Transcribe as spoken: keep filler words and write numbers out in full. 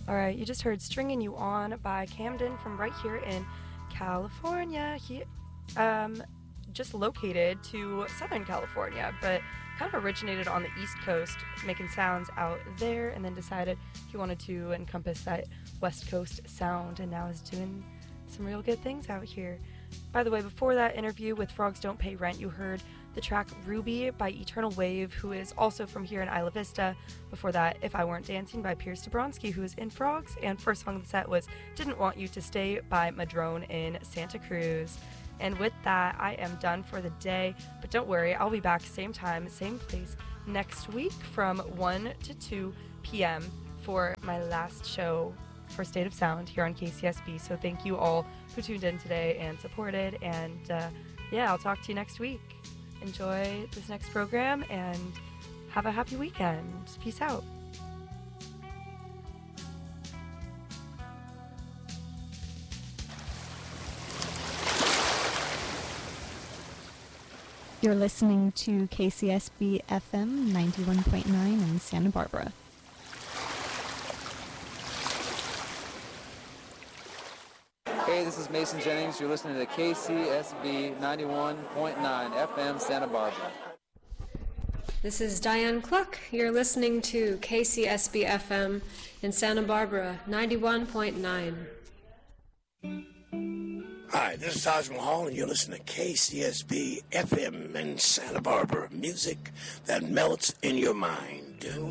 All right, you just heard Stringing You On by Camden from right here in California. He um, just located to Southern California, but kind of originated on the East Coast, making sounds out there, and then decided he wanted to encompass that West Coast sound, and now is doing some real good things out here. By the way, before that interview with Frogs Don't Pay Rent, you heard the track Ruby by Eternal Wave, who is also from here in Isla Vista. Before that, If I Weren't Dancing by Pierce Dabrowski, who is in Frogs. And first song of the set was Didn't Want You to Stay by Madrone in Santa Cruz. And with that, I am done for the day. But don't worry, I'll be back same time, same place next week from one to two p.m. for my last show for State of Sound here on K C S B. So thank you all who tuned in today and supported. And uh, yeah, I'll talk to you next week. Enjoy this next program and have a happy weekend. Peace out. You're listening to K C S B F M ninety-one point nine in Santa Barbara. Hey, this is Mason Jennings. You're listening to K C S B ninety-one point nine F M Santa Barbara. This is Diane Cluck. You're listening to K C S B F M in Santa Barbara ninety-one point nine. Hi, this is Taj Mahal, and you're listening to K C S B F M in Santa Barbara. Music that melts in your mind.